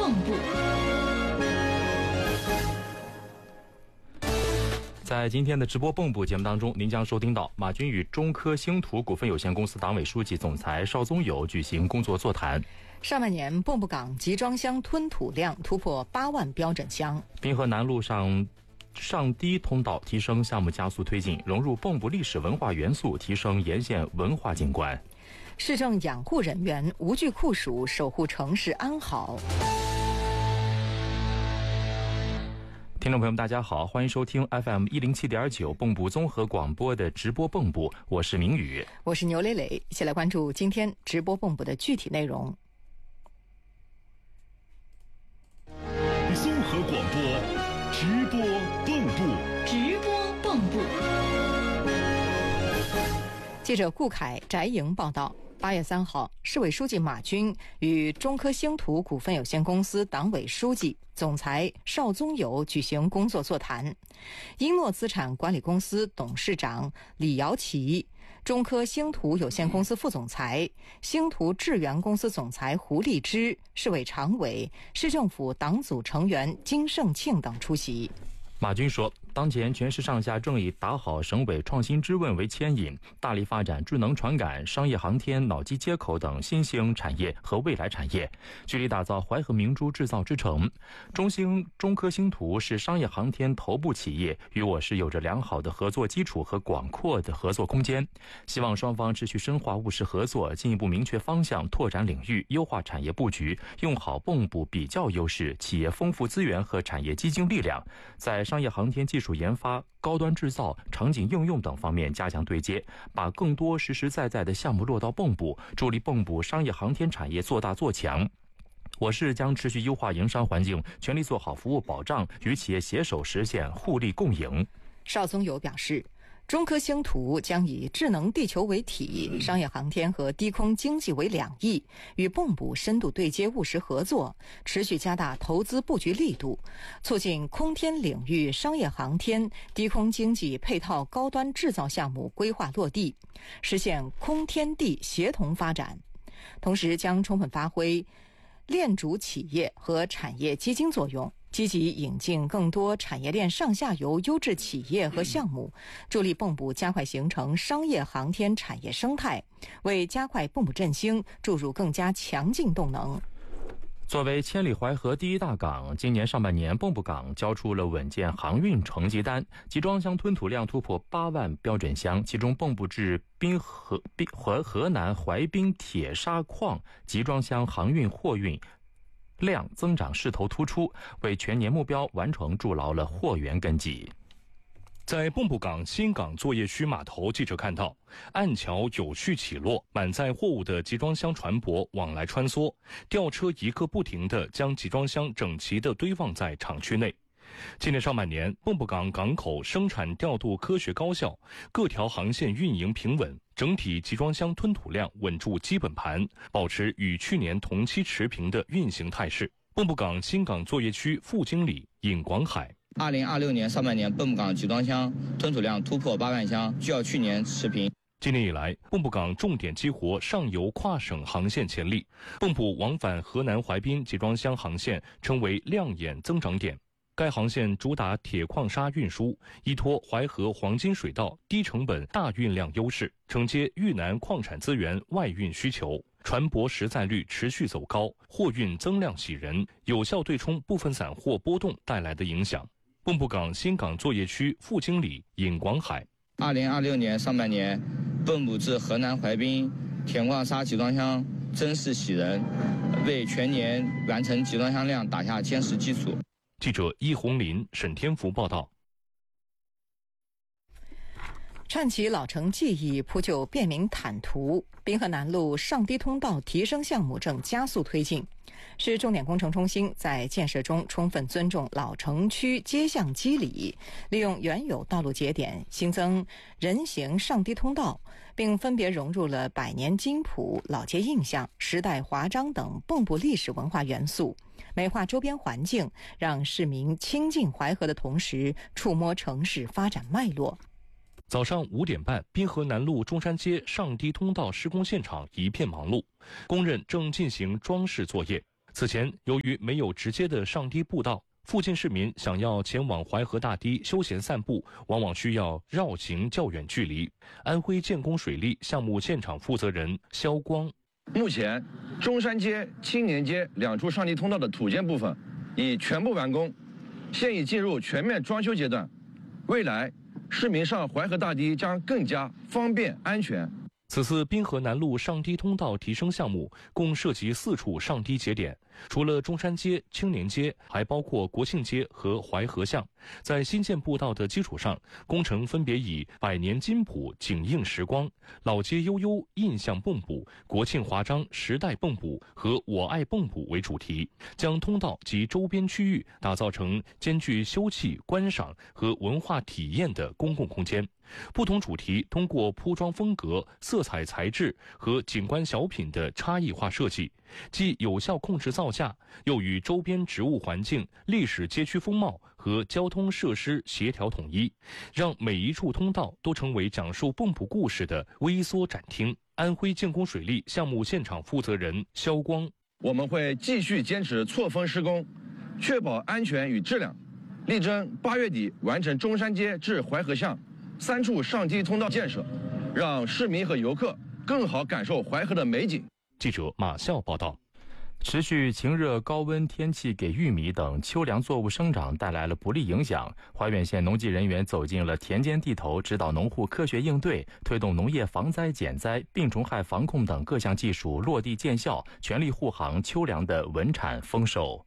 蚌埠。 在今天的直播蚌埠节目当中，您将收听到马军与中科星图股份有限公司党委书记、总裁邵宗友举行工作座谈。 上半年，蚌埠港集装箱吞吐量突破8万标准箱。 滨河南路上低通道提升项目加速推进，融入蚌埠历史文化元素，提升沿线文化景观。 市政养护人员无惧酷暑，守护城市安好。 听众朋友们，大家好，欢迎收听 FM 107.9蚌埠综合广播的直播蚌埠，我是明宇， 我是牛磊磊，一起来关注今天直播蚌埠的具体内容。 综合广播直播蚌埠， 直播蚌埠。 记者顾凯、翟莹报道。8月3号，市委书记马军与中科星图股份有限公司党委书记、总裁邵宗友举行工作座谈。英诺资产管理公司董事长李瑶奇、中科星图有限公司副总裁、星图智源公司总裁胡立之、市委常委、市政府党组成员金盛庆等出席。 马军说，当前全市上下正以打好省委创新之问为牵引，大力发展智能传感、商业航天、脑机接口等新兴产业和未来产业，聚力打造淮河明珠制造之城。中科星图是商业航天头部企业，与我市有着良好的合作基础和广阔的合作空间。希望双方持续深化务实合作，进一步明确方向，拓展领域，优化产业布局，用好蚌埠比较优势、企业丰富资源和产业基金力量，在商业航天技术研发、高端制造、场景应用等方面加强对接，把更多实实在在的项目落到蚌埠，助力蚌埠商业航天产业做大做强。我市将持续优化营商环境，全力做好服务保障，与企业携手实现互利共赢。 邵宗友表示，中科星图将以智能地球为体，商业航天和低空经济为两翼，与蚌埠深度对接务实合作，持续加大投资布局力度，促进空天领域商业航天、低空经济配套高端制造项目规划落地，实现空天地协同发展。同时将充分发挥链主企业和产业基金作用，积极引进更多产业链上下游优质企业和项目，助力蚌埠加快形成商业航天产业生态，为加快蚌埠振兴注入更加强劲动能。 作为千里淮河第一大港，今年上半年蚌埠港交出了稳健航运成绩单，集装箱吞吐量突破8万标准箱，其中蚌埠至河南淮滨铁砂矿集装箱航运货运量增长势头突出，为全年目标完成筑牢了货源根基。 在蚌埠港新港作业区码头，记者看到岸桥有序起落，满载货物的集装箱船舶往来穿梭，吊车一个不停地将集装箱整齐地堆放在厂区内。今年上半年，蚌埠港港口生产调度科学高效，各条航线运营平稳，整体集装箱吞吐量稳住基本盘，保持与去年同期持平的运行态势。蚌埠港新港作业区副经理尹广海 2026年上半年，蚌埠港集装箱吞吐量突破8万箱，较去年持平。 今年以来，蚌埠港重点激活上游跨省航线潜力，蚌埠往返河南淮滨集装箱航线成为亮眼增长点。该航线主打铁矿砂运输，依托淮河黄金水道低成本大运量优势，承接豫南矿产资源外运需求，船舶实载率持续走高，货运增量喜人，有效对冲部分散货波动带来的影响。蚌埠港新港作业区副经理尹广海 2026年上半年，蚌埠至河南淮滨铁矿砂集装箱增势喜人，为全年完成集装箱量打下坚实基础。 记者易红林、沈天福报道。 串起老城记忆，铺就便民坦途。滨河南路上低通道提升项目正加速推进。市重点工程中心在建设中充分尊重老城区街巷基理，利用原有道路节点新增人行上低通道，并分别融入了百年金铺、老街印象、时代华章等蚌埠历史文化元素，美化周边环境，让市民亲近淮河的同时触摸城市发展脉络。 早上5点半，滨河南路中山街上低通道施工现场一片忙碌，工人正进行装饰作业。 此前，由于没有直接的上堤步道，附近市民想要前往淮河大堤休闲散步，往往需要绕行较远距离。安徽建工水利项目现场负责人肖光： 目前，中山街、青年街2处上堤通道的土建部分已全部完工，现已进入全面装修阶段。未来，市民上淮河大堤将更加方便安全。 此次滨河南路上堤通道提升项目共涉及4处上堤节点，除了中山街、青年街，还包括国庆街和淮河巷。在新建步道的基础上，工程分别以百年金浦景映时光、老街悠悠印象蹦补、国庆华章时代蹦补和我爱蹦补为主题，将通道及周边区域打造成兼具休憩、观赏和文化体验的公共空间。不同主题通过铺装风格、色彩材质和景观小品的差异化设计，既有效控制造价，又与周边植物环境、历史街区风貌和交通设施协调统一，让每一处通道都成为讲述蚌埠故事的微缩展厅。安徽建工水利项目现场负责人肖光： 我们会继续坚持错峰施工，确保安全与质量，力争8月底完成中山街至淮河巷3处上堤通道建设，让市民和游客更好感受淮河的美景。 记者马笑报道。 持续晴热高温天气给玉米等秋粮作物生长带来了不利影响。怀远县农技人员走进了田间地头，指导农户科学应对，推动农业防灾减灾、病虫害防控等各项技术落地见效，全力护航秋粮的稳产丰收。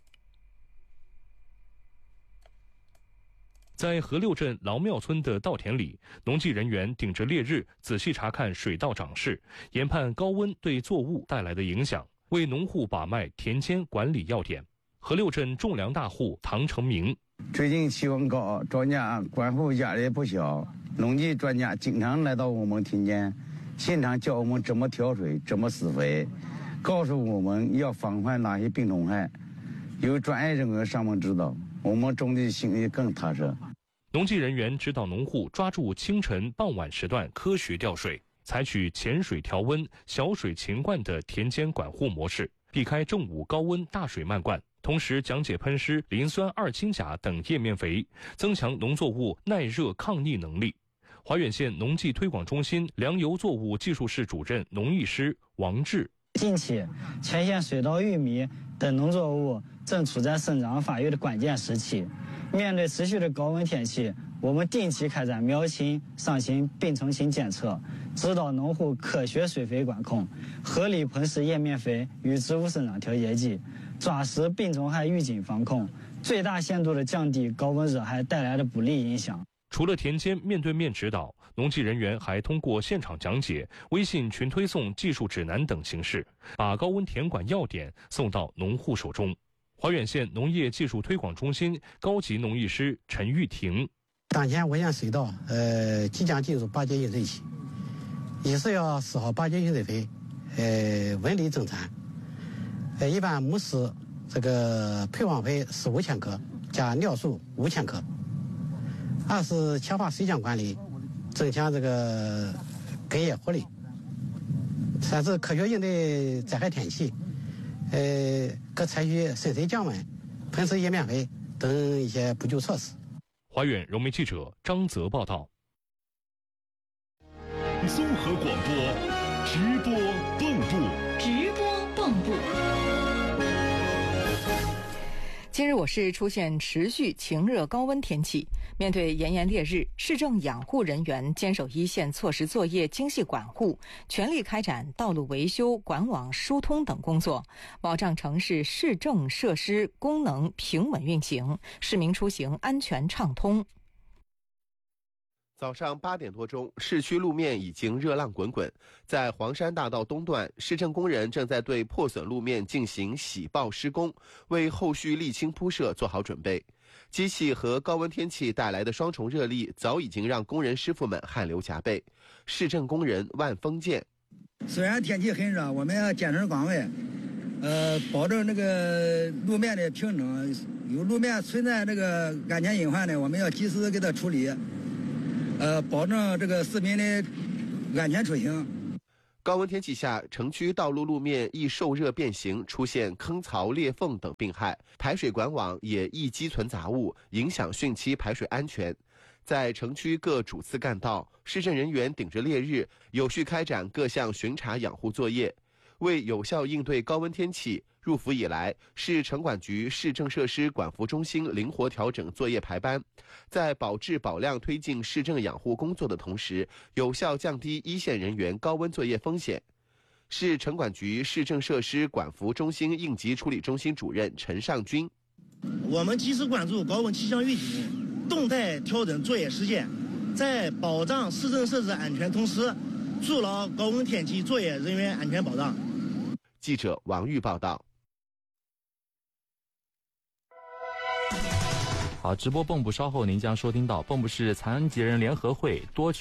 在河六镇劳庙村的稻田里，农技人员顶着烈日仔细查看水稻长势，研判高温对作物带来的影响，为农户把脉田间管理要点。河六镇种粮大户唐成明： 最近气温高，庄稼管护压力不小，农技专家经常来到我们田间，现场教我们怎么调水、怎么施肥，告诉我们要防范哪些病虫害，有专业人员上门指导，我们种的心里更踏实。 农技人员指导农户抓住清晨、傍晚时段科学调水，采取浅水调温、小水勤灌的田间管护模式，避开正午高温大水漫灌。同时讲解喷施磷酸二氢钾等叶面肥，增强农作物耐热抗逆能力。怀远县农技推广中心粮油作物技术室主任农艺师王志： 近期，全县水稻、玉米等农作物正处在生长发育的关键时期。面对持续的高温天气，我们定期开展苗情、上行、病虫情检测，指导农户科学水肥管控，合理喷施叶面肥与植物生长调节剂，抓实病虫害预警防控，最大限度地降低高温热害带来的不利影响。 除了田间面对面指导，农技人员还通过现场讲解、微信群推送技术指南等形式，把高温田管要点送到农户手中。怀远县农业技术推广中心高级农艺师陈玉婷： 当前我县水稻即将进入8节饮水期，一是要施好8节饮水肥，稳利增产。一般亩施这个配方肥15千克加尿素5千克。二是强化水浆管理，增强这个根叶活力。三是科学应对灾害天气，可采取深水降温、喷施叶面肥等一些补救措施。 怀远融媒记者张泽报道。 综合广播，直播蚌埠， 直播蚌埠。 今日我市出现持续晴热高温天气，面对炎炎烈日，市政养护人员坚守一线措施作业精细管护，全力开展道路维修、管网疏通等工作，保障城市市政设施功能平稳运行，市民出行安全畅通。 早上8点多钟，市区路面已经热浪滚滚。在黄山大道东段，市政工人正在对破损路面进行洗爆施工，为后续沥青铺设做好准备。机器和高温天气带来的双重热力，早已经让工人师傅们汗流浃背。市政工人万峰健： 虽然天气很热，我们要坚守岗位，保证这个路面的平整。有路面存在这个安全隐患的，我们要及时给它处理。保证这个市民的安全出行。 高温天气下，城区道路路面易受热变形，出现坑槽、裂缝等病害，排水管网也易积存杂物，影响汛期排水安全。在城区各主次干道，市政人员顶着烈日，有序开展各项巡查养护作业。为有效应对高温天气，入伏以来，市城管局市政设施管服中心灵活调整作业排班，在保质保量推进市政养护工作的同时，有效降低一线人员高温作业风险。市城管局市政设施管服中心应急处理中心主任陈尚军： 我们及时关注高温气象预警，动态调整作业时间，在保障市政设施安全同时，筑牢高温天气作业人员安全保障。 记者王玉报道。 好，直播蚌埠稍后您将收听到蚌埠市残疾人联合会多